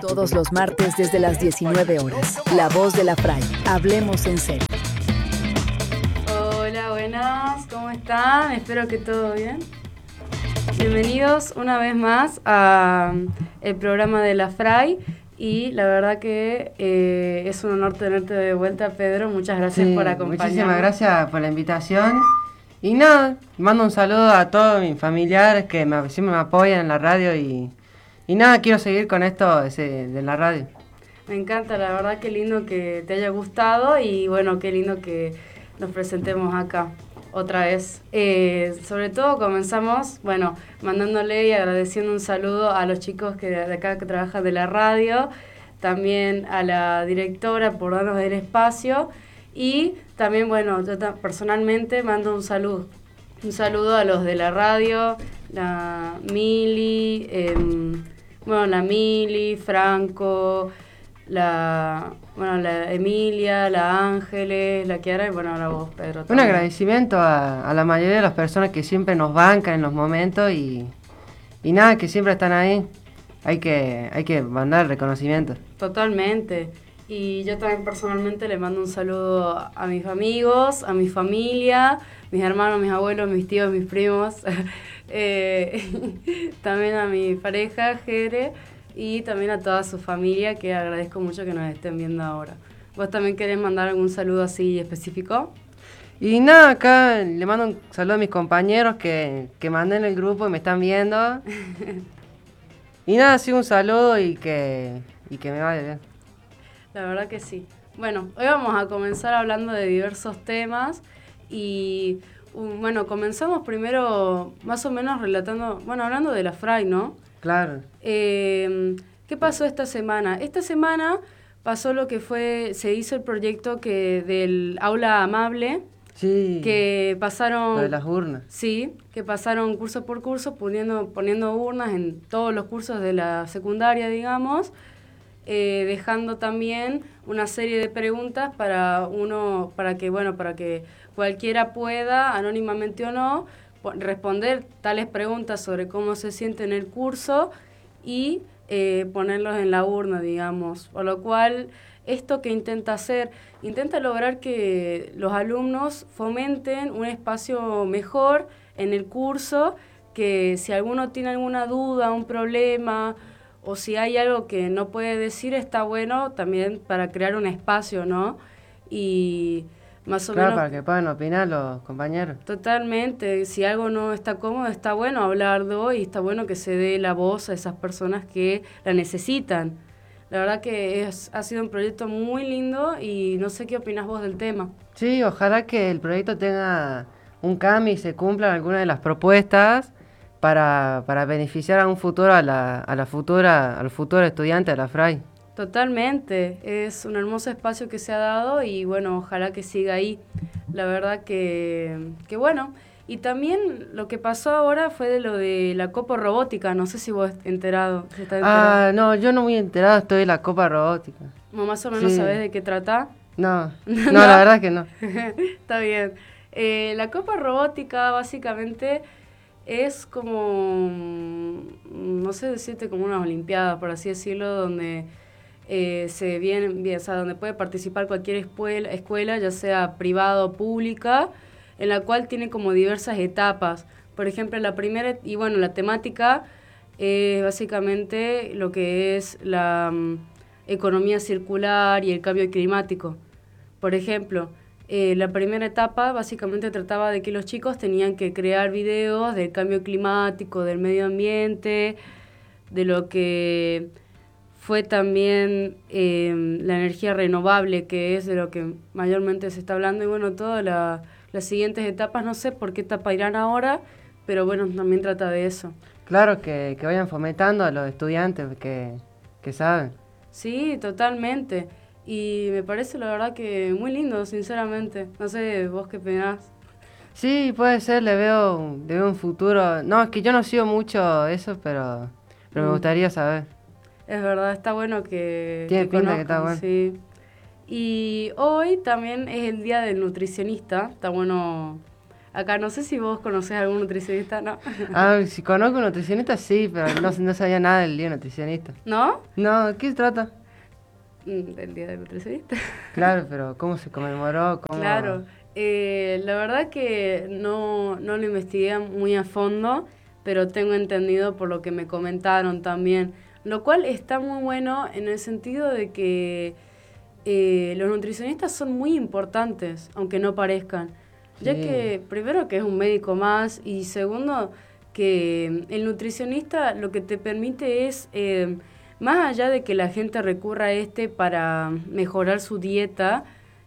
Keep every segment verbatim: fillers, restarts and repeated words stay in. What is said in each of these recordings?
Todos los martes desde las diecinueve horas. La Voz de la Fray. Hablemos en serio. Hola, buenas. ¿Cómo están? Espero que todo bien. Bienvenidos una vez más a el programa de la Fray. Y la verdad que eh, es un honor tenerte de vuelta, Pedro. Muchas gracias sí, por acompañarnos. Muchísimas gracias por la invitación. Y nada, mando un saludo a todos mis familiares que me, siempre me apoyan en la radio y, y nada, quiero seguir con esto ese, de la radio. Me encanta, la verdad, qué lindo que te haya gustado y bueno, qué lindo que nos presentemos acá otra vez. Eh, sobre todo comenzamos, bueno, mandándole y agradeciendo un saludo a los chicos que de acá que trabajan de la radio, también a la directora por darnos el espacio y también, bueno, yo ta- personalmente mando un saludo, un saludo a los de la radio, la Mili, eh, bueno, la Mili, Franco, la, bueno, la Emilia, la Ángeles, la Kiara y bueno, ahora vos, Pedro. Un agradecimiento a, a la mayoría de las personas que siempre nos bancan en los momentos y, y nada, que siempre están ahí. Hay que, hay que mandar reconocimiento. Totalmente. Y yo también personalmente le mando un saludo a mis amigos, a mi familia, mis hermanos, mis abuelos, mis tíos, mis primos, eh, también a mi pareja, Jere, y también a toda su familia, que agradezco mucho que nos estén viendo ahora. ¿Vos también querés mandar algún saludo así específico? Y nada, acá le mando un saludo a mis compañeros que, que mandé en el grupo y me están viendo. Y nada, sí, un saludo y que, y que me vaya bien. La verdad que sí. Bueno, hoy vamos a comenzar hablando de diversos temas y um, bueno, comenzamos primero más o menos relatando, bueno, hablando de la Fray, ¿no? Claro. Eh, ¿Qué pasó esta semana? Esta semana pasó lo que fue, se hizo el proyecto que del aula amable, Sí. que pasaron... Lo de las urnas. Sí, que pasaron curso por curso poniendo, poniendo urnas en todos los cursos de la secundaria, digamos, eh, dejando también una serie de preguntas para uno, para que, bueno, para que cualquiera pueda, anónimamente o no, responder tales preguntas sobre cómo se siente en el curso y eh, ponerlos en la urna, digamos. Por lo cual, esto que intenta hacer, intenta lograr que los alumnos fomenten un espacio mejor en el curso, que si alguno tiene alguna duda, un problema, o si hay algo que no puede decir, está bueno también para crear un espacio, ¿no? Y más o claro, menos... para que puedan opinar los compañeros. Totalmente, si algo no está cómodo, está bueno hablarlo y está bueno que se dé la voz a esas personas que la necesitan. La verdad que es, ha sido un proyecto muy lindo y no sé qué opinas vos del tema. Sí, ojalá que el proyecto tenga un cambio y se cumplan algunas de las propuestas para, para beneficiar a un futuro a la, a la futura, al futuro estudiante de la Fray. Totalmente, es un hermoso espacio que se ha dado y bueno, ojalá que siga ahí. La verdad que, que bueno. Y también lo que pasó ahora fue de lo de la Copa Robótica, no sé si vos enterado. Si estás enterado. Ah, no, yo no muy enterado estoy de la Copa Robótica. ¿O más o menos sí. sabés de qué trata? No, no, no, la verdad que no. Está bien. Eh, la Copa Robótica básicamente es como, no sé decirte, como unas olimpiadas, por así decirlo, donde eh, se viene, bien, o sea, donde puede participar cualquier escuela, escuela, ya sea privada o pública, en la cual tiene como diversas etapas. Por ejemplo, la primera, y bueno, la temática es básicamente lo que es la um, economía circular y el cambio climático. Por ejemplo, eh, la primera etapa básicamente trataba de que los chicos tenían que crear videos del cambio climático, del medio ambiente, de lo que fue también eh, la energía renovable, que es de lo que mayormente se está hablando, y bueno, todas la, las siguientes etapas, no sé por qué etapa irán ahora, pero bueno, también trata de eso. Claro, que, que vayan fomentando a los estudiantes que, que saben. Sí, totalmente. Y me parece la verdad que muy lindo, sinceramente. No sé, vos qué opinás. Sí, puede ser, le veo, le veo un futuro. No, es que yo no sigo mucho eso, pero, pero Mm. me gustaría saber. Es verdad, está bueno que, Tiene que pinta que está conozcan, bueno. sí. Y hoy también es el día del nutricionista, está bueno acá. No sé si vos conocés a algún nutricionista, ¿no? Ah, si conozco un nutricionista, sí, pero no, no sabía nada del día nutricionista. ¿No? No, ¿de qué se trata? Mm, Del día del nutricionista. Claro, pero ¿cómo se conmemoró? ¿Cómo... Claro. Eh, la verdad que no, no lo investigué muy a fondo, pero tengo entendido por lo que me comentaron también. Lo cual está muy bueno en el sentido de que eh, los nutricionistas son muy importantes, aunque no parezcan. Ya Sí. que, primero, que es un médico más, y segundo, que el nutricionista lo que te permite es, eh, más allá de que la gente recurra a este para mejorar su dieta,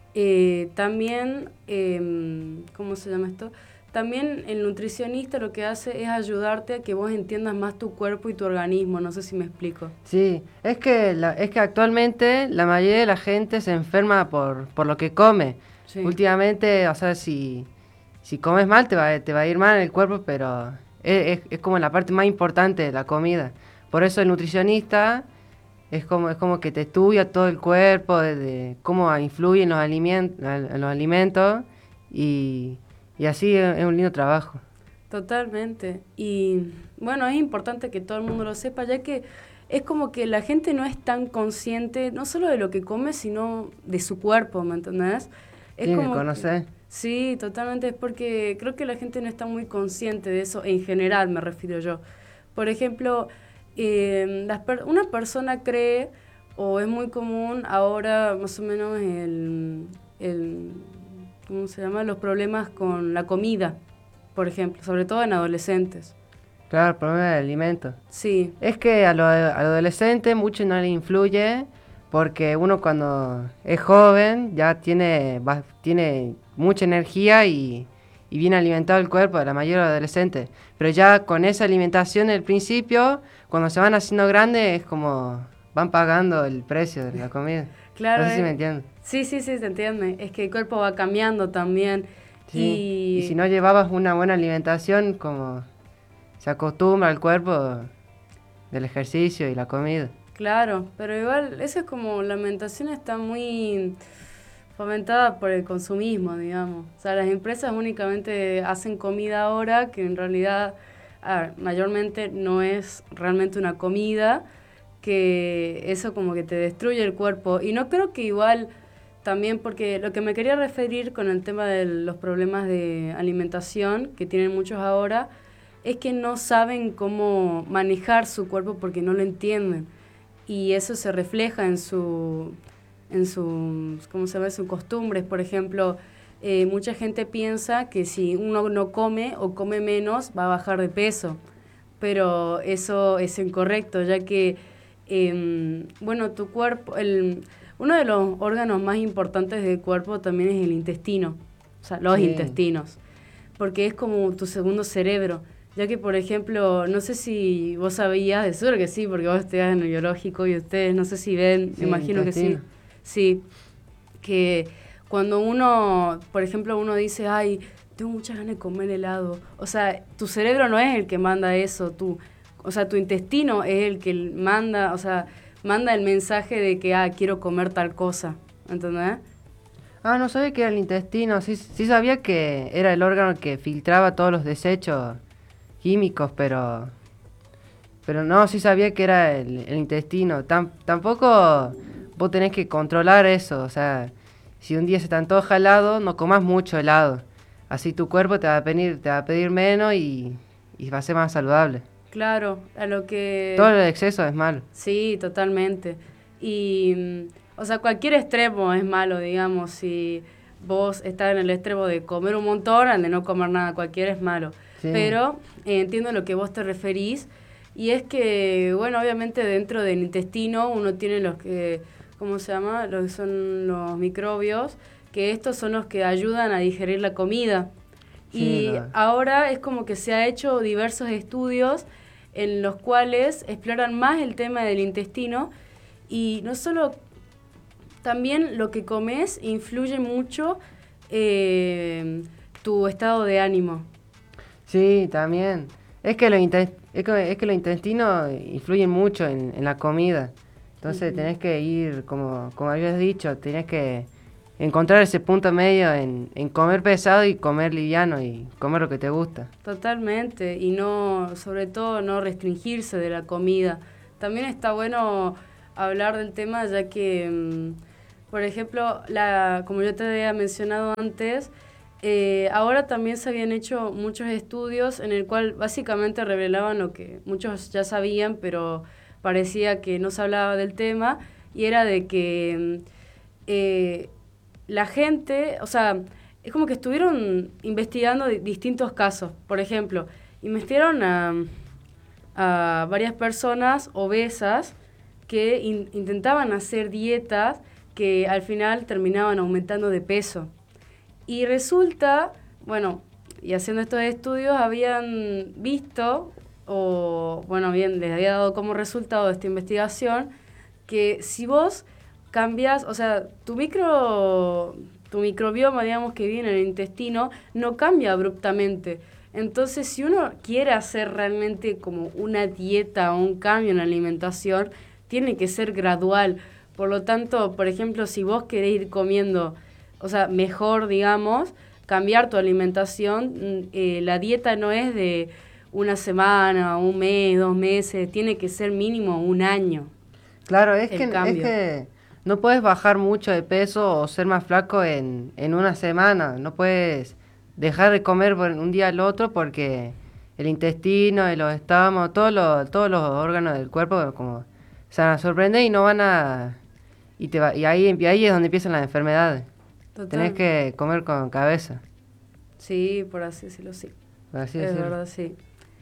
eh, también, eh, ¿cómo se llama esto? También el nutricionista lo que hace es ayudarte a que vos entiendas más tu cuerpo y tu organismo, no sé si me explico. Sí, es que, la, es que actualmente la mayoría de la gente se enferma por, por lo que come. Sí. Últimamente, o sea, si, si comes mal te va, te va a ir mal en el cuerpo, pero es, es, es como la parte más importante de la comida. Por eso el nutricionista es como, es como que te estudia todo el cuerpo, desde cómo influyen los alimentos, en los alimentos y, y así es, es un lindo trabajo. Totalmente. Y bueno, es importante que todo el mundo lo sepa, ya que es como que la gente no es tan consciente, no solo de lo que come, sino de su cuerpo, ¿me entendés? Es Tiene que como conocer. Sí, totalmente, es porque creo que la gente no está muy consciente de eso, en general me refiero yo. Por ejemplo, eh, las per- una persona cree, o es muy común ahora más o menos el, el, ¿cómo se llama? Los problemas con la comida, por ejemplo, sobre todo en adolescentes. Claro, el problema del alimento. Sí, Es que a los adolescentes mucho no les influye porque uno cuando es joven ya tiene, va- tiene mucha energía y, y bien alimentado el cuerpo de la mayoría de los adolescentes. Pero ya con esa alimentación al principio, cuando se van haciendo grandes, es como van pagando el precio de la comida. claro. No sé si es- me entienden. Sí, sí, sí, se entiende. Es que el cuerpo va cambiando también. Sí. Y Y si no llevabas una buena alimentación, como se acostumbra al cuerpo del ejercicio y la comida. claro, pero igual, eso es como, la alimentación está muy fomentada por el consumismo, digamos. O sea, las empresas únicamente hacen comida ahora, que en realidad, a ver, mayormente no es realmente una comida, que eso como que te destruye el cuerpo. Y no creo que igual, también porque lo que me quería referir con el tema de los problemas de alimentación, que tienen muchos ahora, es que no saben cómo manejar su cuerpo porque no lo entienden. Y eso se refleja en su, en sus, ¿cómo se llama? Sus costumbres. Por ejemplo, eh, mucha gente piensa que si uno no come o come menos va a bajar de peso, pero eso es incorrecto, ya que, eh, bueno, tu cuerpo, el, uno de los órganos más importantes del cuerpo también es el intestino, o sea, los Sí. intestinos, porque es como tu segundo cerebro. Ya que, por ejemplo, no sé si vos sabías, de seguro que sí, porque vos estudiás en el biológico y ustedes, no sé si ven, Sí, me imagino que sí. intestino. Sí, que cuando uno, por ejemplo, uno dice, ay, tengo muchas ganas de comer helado. O sea, tu cerebro no es el que manda eso, tú, o sea, tu intestino es el que manda, o sea, manda el mensaje de que, ah, quiero comer tal cosa, ¿entendés? Ah, no sabía que era el intestino. Sí, sí sabía que era el órgano que filtraba todos los desechos químicos, pero pero no, sí sabía que era el, el intestino. Tam- tampoco vos tenés que controlar eso, o sea, si un día se te antoja helado, no comas mucho helado. Así tu cuerpo te va a pedir, te va a pedir menos y, y va a ser más saludable. Claro, a lo que... Todo el exceso es malo. Sí, totalmente. Y, mm, o sea, cualquier extremo es malo, digamos. Si vos estás en el extremo de comer un montón, al de no comer nada, cualquiera es malo. Sí. Pero eh, entiendo a lo que vos te referís. Y es que, bueno, obviamente dentro del intestino uno tiene los que, ¿cómo se llama? Los que son los microbios, que estos son los que ayudan a digerir la comida. Sí, Y lo- ahora es como que se ha hecho diversos estudios en los cuales exploran más el tema del intestino y no solo, también lo que comes influye mucho eh, tu estado de ánimo. Sí, también. Es que los intes- es que, es que los intestinos influyen mucho en, en la comida. Entonces Ujú. tenés que ir, como, como habías dicho, tenés que encontrar ese punto medio en, en comer pesado y comer liviano y comer lo que te gusta. Totalmente, y no, sobre todo no restringirse de la comida. También está bueno hablar del tema ya que, mm, por ejemplo, la, como yo te había mencionado antes, eh, ahora también se habían hecho muchos estudios en el cual básicamente revelaban lo que muchos ya sabían, pero parecía que no se hablaba del tema, y era de que eh, la gente, o sea, es como que estuvieron investigando di- distintos casos. Por ejemplo, investigaron a, a varias personas obesas que in- intentaban hacer dietas que al final terminaban aumentando de peso. Y resulta, bueno, y haciendo estos estudios habían visto, o bueno, bien, les había dado como resultado de esta investigación, que si vos cambias, o sea, tu micro, tu microbioma, digamos, que viene en el intestino, no cambia abruptamente. Entonces, si uno quiere hacer realmente como una dieta o un cambio en la alimentación, tiene que ser gradual. Por lo tanto, por ejemplo, si vos querés ir comiendo, o sea, mejor, digamos, cambiar tu alimentación, mm, eh, la dieta no es de una semana, un mes, dos meses, tiene que ser mínimo un año. Claro, es El que, es cambio. que no puedes bajar mucho de peso o ser más flaco en, en una semana. No puedes dejar de comer por un día al otro porque el intestino y los estómagos, todos los, todos los órganos del cuerpo como se van a sorprender y no van a... Y, te va, y, ahí, y ahí es donde empiezan las enfermedades. Total. Tenés que comer con cabeza. Sí, por así decirlo, sí. Por así Es decirlo. verdad, sí.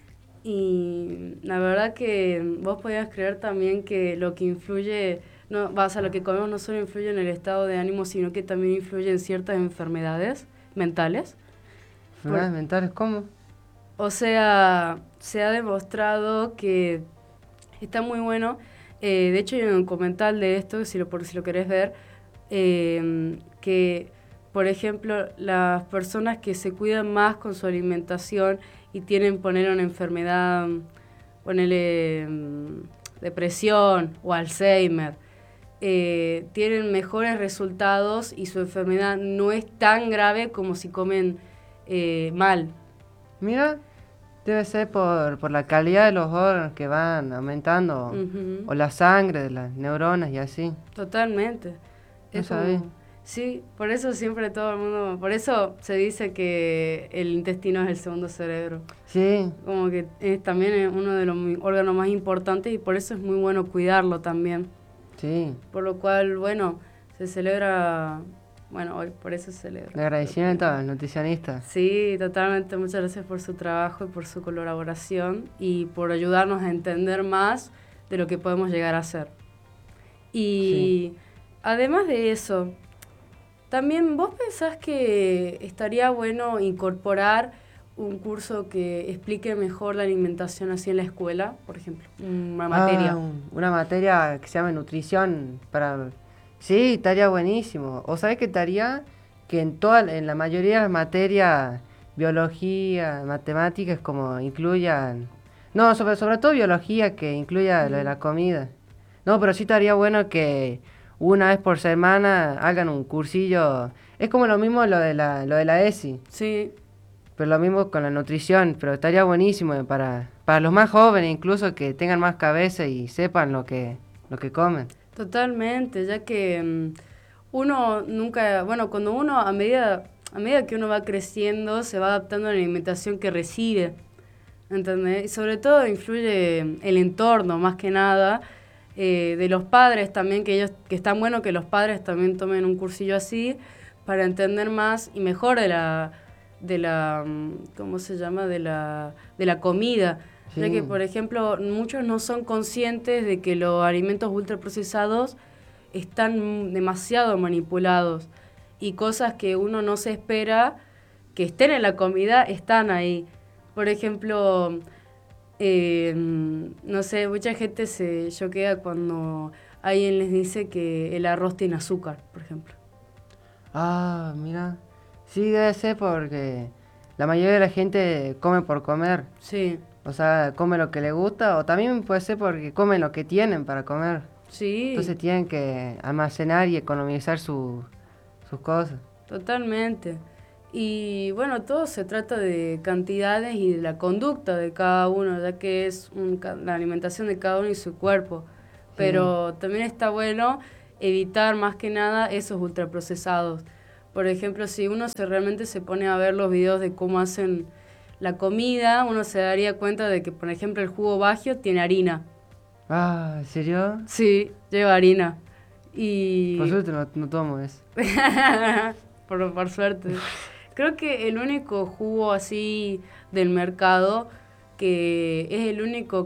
Y la verdad que vos podías creer también que lo que influye, no, vas a lo que comemos no solo influye en el estado de ánimo, sino que también influye en ciertas enfermedades mentales. ¿Enfermedades mentales cómo? O sea, se ha demostrado que está muy bueno. Eh, de hecho, hay un documental de esto, si lo, por si lo querés ver, eh, que, por ejemplo, las personas que se cuidan más con su alimentación y tienen, poner una enfermedad, ponele mm, depresión o Alzheimer, eh, tienen mejores resultados y su enfermedad no es tan grave como si comen eh, mal. Mira, debe ser por, por la calidad de los órganos que van aumentando Ujú. o la sangre de las neuronas y así. Totalmente. No Es sabía. como, sí, por eso siempre todo el mundo, por eso se dice que el intestino es el segundo cerebro. Sí, Como que es, también es uno de los mi- órganos más importantes y por eso es muy bueno cuidarlo también. sí. Por lo cual, bueno, se celebra, bueno, hoy por eso se celebra. El agradecimiento al nutricionista. Sí, totalmente. Muchas gracias por su trabajo y por su colaboración y por ayudarnos a entender más de lo que podemos llegar a hacer. Y además de eso, también vos pensás que estaría bueno incorporar un curso que explique mejor la alimentación así en la escuela, por ejemplo, una materia. Ah, un- una materia que se llama nutrición para... Sí, estaría buenísimo. O sabés que estaría que en toda, en la mayoría de las materias, biología, matemáticas, como incluyan... No, sobre, sobre todo biología, que incluya lo de la comida. No, pero sí estaría bueno que una vez por semana hagan un cursillo. Es como lo mismo lo de la, lo de la ESI. Sí, Pero lo mismo con la nutrición, pero estaría buenísimo para, para los más jóvenes incluso que tengan más cabeza y sepan lo que, lo que comen. totalmente, ya que mm, uno nunca, bueno, cuando uno a medida, a medida que uno va creciendo, se va adaptando a la alimentación que recibe, ¿entendés? Y sobre todo influye el entorno, más que nada, eh, de los padres también, que ellos, que está bueno que los padres también tomen un cursillo así, para entender más y mejor de la, de la, mm, ¿cómo se llama? De la, de la comida. Ya Sí. que, por ejemplo, muchos no son conscientes de que los alimentos ultraprocesados están demasiado manipulados y cosas que uno no se espera que estén en la comida están ahí. Por ejemplo, eh, no sé, mucha gente se choquea cuando alguien les dice que el arroz tiene azúcar, por ejemplo. Ah, mira. Sí, debe ser porque la mayoría de la gente come por comer. Sí, O sea, come lo que le gusta o también puede ser porque comen lo que tienen para comer. sí. Entonces tienen que almacenar y economizar su, sus cosas. Totalmente. Y bueno, todo se trata de cantidades y de la conducta de cada uno, ya que es un, la alimentación de cada uno y su cuerpo. Pero sí, también está bueno evitar más que nada esos ultraprocesados. Por ejemplo, si uno se realmente se pone a ver los videos de cómo hacen la comida, uno se daría cuenta de que, por ejemplo, el jugo Bagio tiene harina. Ah, ¿en serio? Sí, lleva harina. Y... Por suerte no, no tomo eso. por, por suerte. Creo que el único jugo así del mercado, que es el único